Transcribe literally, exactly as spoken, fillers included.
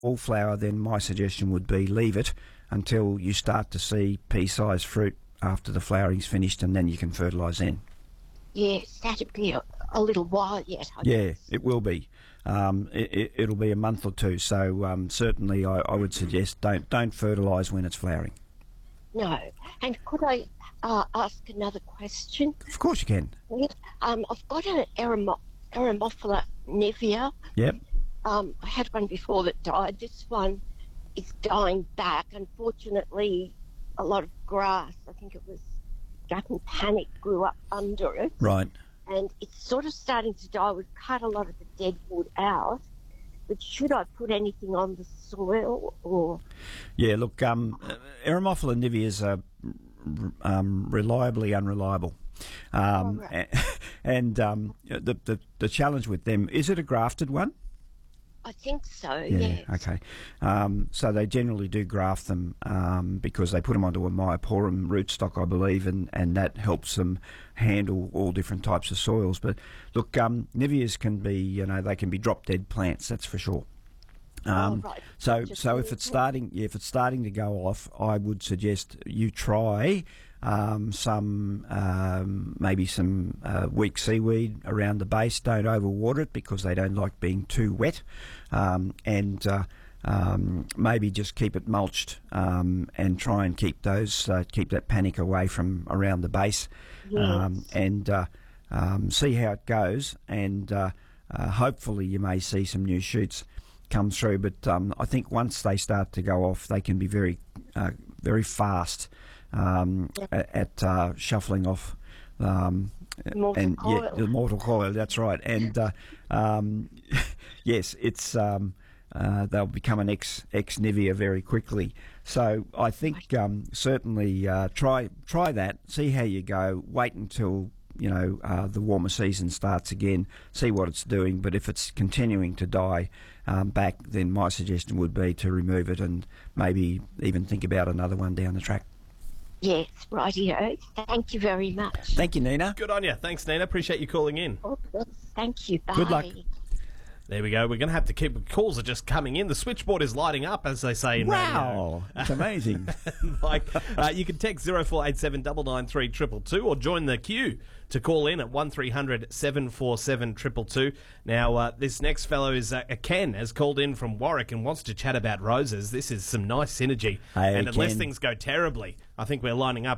all flower, then my suggestion would be leave it until you start to see pea-sized fruit after the flowering's finished, and then you can fertilise then. Yes, that'd be a, a little while yet, I Yeah, guess. it will be. Um, it, it, it'll be a month or two, so um, certainly I, I would suggest don't don't fertilise when it's flowering. No. And could I uh, ask another question? Of course you can. Um, I've got an Eremophila Eremophila nevia. Yep. Um, I had one before that died. This one is dying back. Unfortunately, a lot of grass, I think it was Dragon Panic, grew up under it. Right. And it's sort of starting to die. We've cut a lot of the dead wood out. But should I put anything on the soil or...? Yeah, look, um, Eremophila niveas are um, reliably unreliable. Um, Oh, right. and um, the, the the challenge with them, is it a grafted one? I think so, Yeah, yes. okay. Um, so they generally do graft them um, because they put them onto a Myoporum rootstock, I believe, and, and that helps them handle all different types of soils. But look, um, Niveas can be, you know, they can be drop-dead plants, that's for sure. Um, Oh, right. So, Just so if really it's cool. starting, yeah, if it's starting to go off, I would suggest you try um, some, um, maybe some uh, weak seaweed around the base. Don't overwater it because they don't like being too wet, um, and uh, um, maybe just keep it mulched um, and try and keep those, uh, keep that panic away from around the base, um, and uh, um, see how it goes. And uh, uh, hopefully, you may see some new shoots come through, but um, I think once they start to go off, they can be very, uh, very fast um, at, at uh, shuffling off. Um, Mortal and coil. yeah, the mortal coil. That's right. And uh, um, yes, it's um, uh, they'll become an ex ex nivea very quickly. So I think um, certainly uh, try try that. See how you go. Wait until you know uh, the warmer season starts again. See what it's doing. But if it's continuing to die um, back, then my suggestion would be to remove it and maybe even think about another one down the track. Yes, rightio. Thank you very much. Thank you, Nina. Good on you. Thanks, Nina. Appreciate you calling in. Thank you. Bye. Good luck. There we go. We're going to have to keep... Calls are just coming in. The switchboard is lighting up, as they say in radio. Wow, it's amazing. Like, uh, you can text zero four eight seven nine nine three two two two or join the queue to call in at one three hundred seven four seven two two two. Now, uh, this next fellow is uh, Ken, has called in from Warwick and wants to chat about roses. This is some nice synergy. Hey, and unless Ken. things go terribly, I think we're lining up